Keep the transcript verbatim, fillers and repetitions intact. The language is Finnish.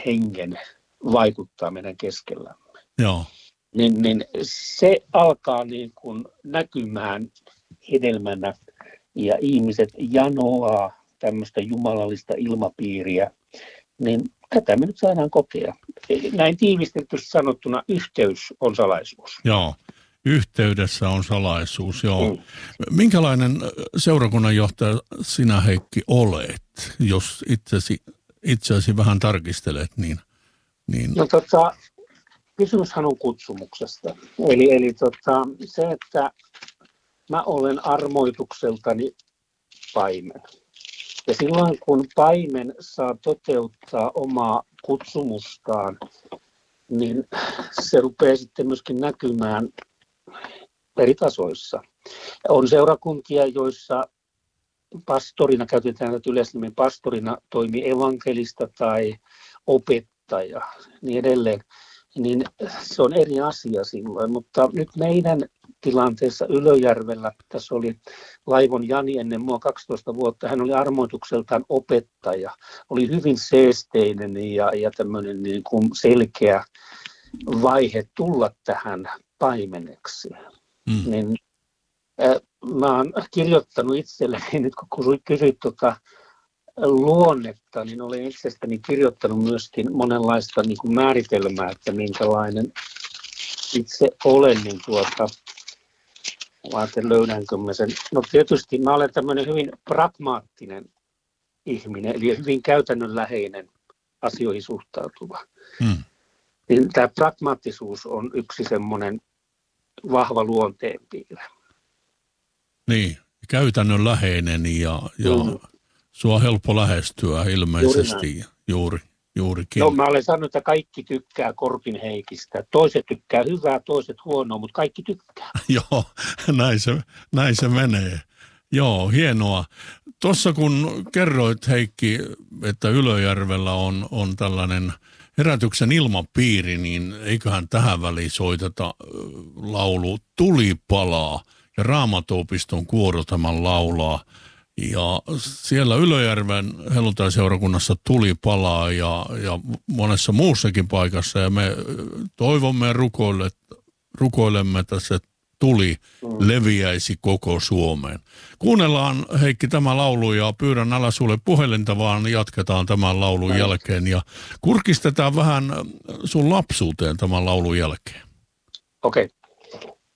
hengen vaikuttaa meidän keskellämme. Joo. Niin, niin se alkaa niin kuin näkymään hedelmänä ja ihmiset janoaa tämmöistä jumalallista ilmapiiriä, niin tätä me nyt saadaan kokea. Näin tiivistetysti sanottuna yhteys on salaisuus. Joo, yhteydessä on salaisuus, joo. Mm. Minkälainen seurakunnanjohtaja sinä, Heikki, olet, jos itsesi, itseäsi vähän tarkistelet? Niin, niin... No tota, kysymyshän on kutsumuksesta. Eli, eli tota, se, että mä olen armoitukseltani paimen. Ja silloin kun paimen saa toteuttaa omaa kutsumustaan, niin se rupeaa sitten myöskin näkymään eri tasoissa. On seurakuntia, joissa pastorina, käytetään tätä yleisnimen pastorina, toimii evankelista tai opettaja, niin edelleen. Niin se on eri asia silloin, mutta nyt meidän tilanteessa Ylöjärvellä, tässä oli Laivon Jani ennen mua kaksitoista vuotta, hän oli armoitukseltaan opettaja, oli hyvin seesteinen ja, ja tämmöinen niin kuin selkeä vaihe tulla tähän paimeneksi. Mm. Niin, äh, mä oon kirjoittanut itselleni, nyt kun kysyit tuota luonnetta, niin olen itsestäni kirjoittanut myöskin monenlaista niin kuin määritelmää, että minkälainen itse olen, niin tuota, ajattelin löydänkö mä sen. No tietysti mä olen tämmöinen hyvin pragmaattinen ihminen, eli hyvin käytännönläheinen asioihin suhtautuva. Hmm. Niin tämä pragmaattisuus on yksi semmoinen vahva luonteenpiirre. Niin, käytännönläheinen ja, ja hmm. sua on helppo lähestyä ilmeisesti juuri, juuri juurikin. No mä olen sanonut, että kaikki tykkää Korpin Heikistä. Toiset tykkää hyvää, toiset huonoa, mutta kaikki tykkää. Joo, näin se, näin se menee. Joo, hienoa. Tuossa kun kerroit, Heikki, että Ylöjärvellä on, on tällainen herätyksen ilmapiiri, niin eiköhän tähän väliin soiteta laulu Tuli palaa ja Raamattuopiston kuoro tämän laulaa. Ja siellä Ylöjärven helluntaiseurakunnassa Tuli palaa ja, ja monessa muussakin paikassa ja me toivomme ja rukoile, rukoilemme, että se tuli leviäisi koko Suomeen. Kuunnellaan, Heikki, tämä laulu ja pyydän älä sulle puhelinta, vaan jatketaan tämän laulun jälkeen ja kurkistetaan vähän sun lapsuuteen tämän laulun jälkeen. Okei. Okay.